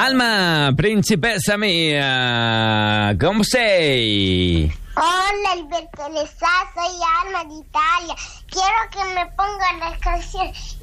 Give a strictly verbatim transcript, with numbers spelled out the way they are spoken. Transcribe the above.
Alma, principessa mia, ¿cómo sei? Hola Alberto Lezá, soy Alma de Italia. Quiero que me pongan la canción